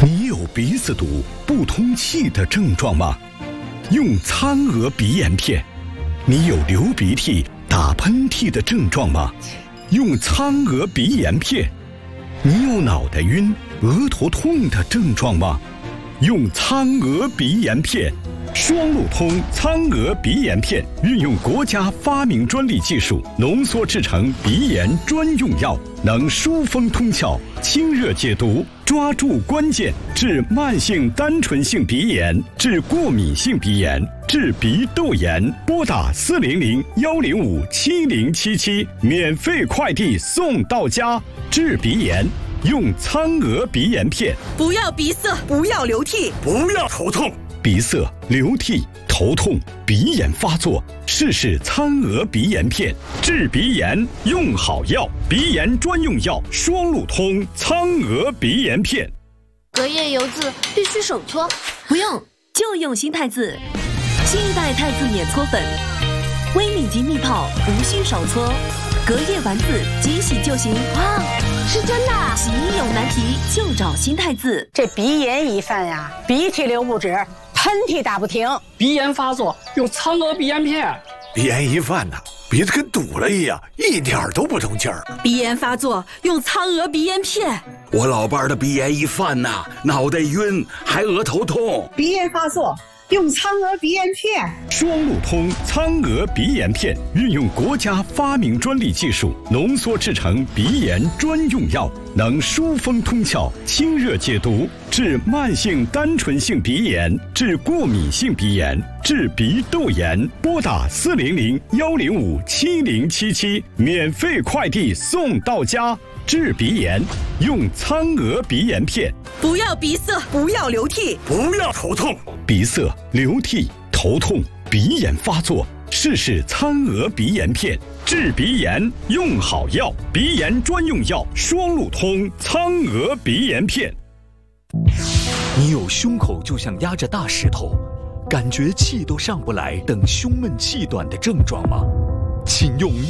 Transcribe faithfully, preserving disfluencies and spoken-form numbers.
你有鼻子堵、不通气的症状吗？用苍鹅鼻炎片。你有流鼻涕、打喷嚏的症状吗？用苍鹅鼻炎片。你有脑袋晕、额头痛的症状吗？用苍鹅鼻炎片。双路通苍鹅鼻炎片运用国家发明专利技术浓缩制成鼻炎专用药，能疏风通窍、清热解毒，抓住关键，治慢性单纯性鼻炎，治过敏性鼻炎，治鼻窦炎。拨打四零零幺零五七零七七，免费快递送到家。治鼻炎用苍鹅鼻炎片。 不要鼻塞，不要流涕， 不要头痛。 鼻塞、流涕、头痛、鼻炎发作，试试苍鹅鼻炎片。治鼻炎用好药，鼻炎专用药双路通苍鹅鼻炎片。 隔夜油渍必须手搓， 不用，就用新太子。新一代太子免搓粉，微米级蜜泡，无需手搓。隔夜丸子即洗就行。 哇，是真的！ 洗衣有难题就找新太子。 这鼻炎一犯呀，鼻涕流不止，喷嚏打不停。 鼻炎发作用苍鹅鼻炎片。 鼻炎一犯呐，鼻子跟堵了一样，一点都不通气儿。 鼻炎发作用苍鹅鼻炎片。 我老伴儿的鼻炎一犯呐，脑袋晕，还额头痛。 鼻炎发作用苍鹅鼻炎片。 双路通苍鹅鼻炎片运用国家发明专利技术浓缩制成鼻炎专用药，能疏风通窍、清热解毒，治慢性单纯性鼻炎，治过敏性鼻炎，治鼻窦炎。拨打四零零幺零五七零七七，免费快递送到家。治鼻炎用苍鹅鼻炎片。 不要鼻塞，不要流涕， 不要头痛。 鼻塞、流涕、头痛、鼻炎发作，试试苍鹅鼻炎片。治鼻炎用好药，鼻炎专用药双路通苍鹅鼻炎片。 你有胸口就像压着大石头，感觉气都上不来等胸闷气短的症状吗？请用